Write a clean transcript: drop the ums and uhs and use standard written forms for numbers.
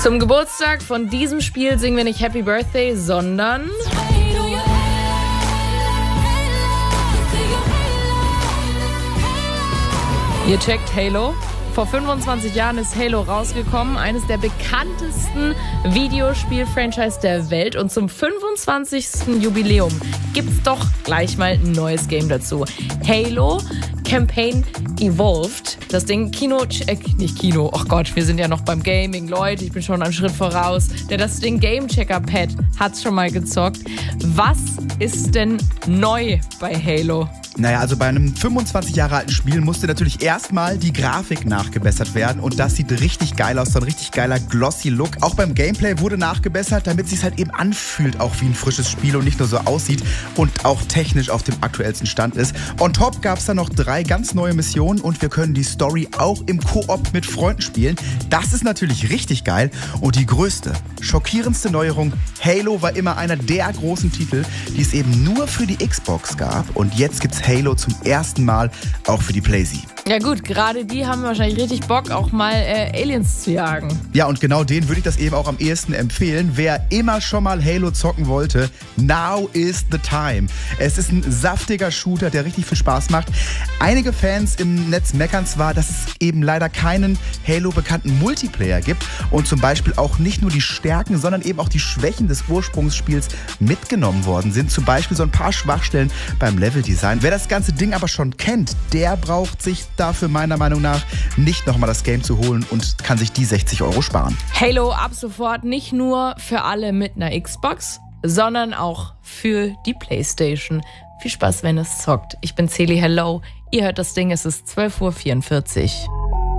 Zum Geburtstag von diesem Spiel singen wir nicht Happy Birthday, sondern ihr checkt Halo. Vor 25 Jahren ist Halo rausgekommen, eines der bekanntesten Videospiel-Franchise der Welt. Und zum 25. Jubiläum gibt's doch gleich mal ein neues Game dazu. Halo Campaign Evolved. Das Ding nicht Kino, oh Gott, wir sind ja noch beim Gaming, Leute, ich bin schon einen Schritt voraus. Das Ding Game Checker Pad hat's schon mal gezockt. Was ist denn neu bei Halo? Naja, also bei einem 25 Jahre alten Spiel musste natürlich erstmal die Grafik nachgebessert werden und das sieht richtig geil aus, so ein richtig geiler glossy Look. Auch beim Gameplay wurde nachgebessert, damit es sich halt eben anfühlt, auch wie ein frisches Spiel und nicht nur so aussieht und auch technisch auf dem aktuellsten Stand ist. On top gab es dann noch 3 ganz neue Missionen und wir können die Story auch im Koop mit Freunden spielen. Das ist natürlich richtig geil und die größte, schockierendste Neuerung, Halo war immer einer der großen Titel, die es eben nur für die Xbox gab und jetzt gibt's Halo zum ersten Mal auch für die PlayStation. Ja gut, gerade die haben wahrscheinlich richtig Bock, auch mal Aliens zu jagen. Ja, und genau denen würde ich das eben auch am ehesten empfehlen. Wer immer schon mal Halo zocken wollte, now is the time. Es ist ein saftiger Shooter, der richtig viel Spaß macht. Einige Fans im Netz meckern zwar, dass es eben leider keinen Halo-bekannten Multiplayer gibt und zum Beispiel auch nicht nur die Stärken, sondern eben auch die Schwächen des Ursprungsspiels mitgenommen worden sind. Zum Beispiel so ein paar Schwachstellen beim Leveldesign. Wer das ganze Ding aber schon kennt, der braucht sich dafür meiner Meinung nach nicht nochmal das Game zu holen und kann sich die 60 € sparen. Halo ab sofort nicht nur für alle mit einer Xbox, sondern auch für die PlayStation. Viel Spaß, wenn es zockt. Ich bin Celi, hello. Ihr hört das Ding, es ist 12:44 Uhr.